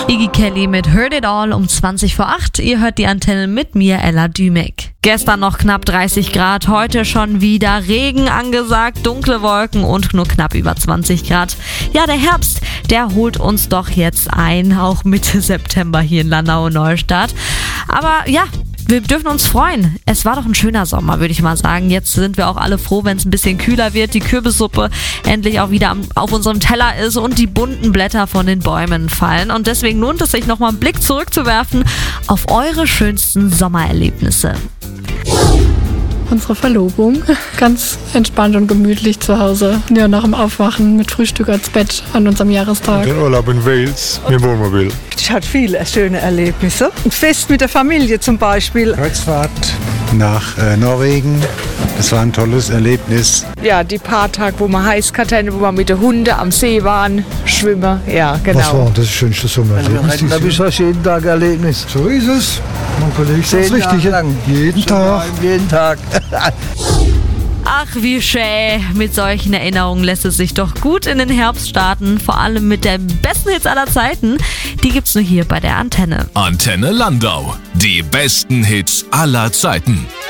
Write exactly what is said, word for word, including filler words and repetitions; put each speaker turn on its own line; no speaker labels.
Iggy Kelly mit Heard It All um zwanzig vor acht. Ihr hört die Antenne mit mir, Ella Dümek. Gestern noch knapp dreißig Grad, heute schon wieder Regen angesagt, dunkle Wolken und nur knapp über zwanzig Grad. Ja, der Herbst, der holt uns doch jetzt ein, auch Mitte September hier in Landau-Neustadt. Aber ja, wir dürfen uns freuen. Es war doch ein schöner Sommer, würde ich mal sagen. Jetzt sind wir auch alle froh, wenn es ein bisschen kühler wird, die Kürbissuppe endlich auch wieder auf unserem Teller ist und die bunten Blätter von den Bäumen fallen. Und deswegen lohnt es sich, nochmal einen Blick zurückzuwerfen auf eure schönsten Sommererlebnisse.
Unsere Verlobung. Ganz entspannt und gemütlich zu Hause. Ja, nach dem Aufwachen mit Frühstück als Bett an unserem Jahrestag.
Den Urlaub in Wales mit dem Wohnmobil.
Ich hatte viele schöne Erlebnisse. Ein Fest mit der Familie zum Beispiel.
Kreuzfahrt nach äh, Norwegen. Das war ein tolles Erlebnis.
Ja, die paar Tage, wo wir heiß hatten, wo wir mit den Hunden am See waren, schwimmen. Ja, genau.
Was war das schönste Sommererlebnis?
Da bist du jeden Tag Erlebnis.
So ist es. Man Kollege sagt das Richtige. Jeden Tag.
Jeden Tag.
Ach, wie schön. Mit solchen Erinnerungen lässt es sich doch gut in den Herbst starten. Vor allem mit den besten Hits aller Zeiten. Die gibt's nur hier bei der Antenne.
Antenne Landau. Die besten Hits aller Zeiten.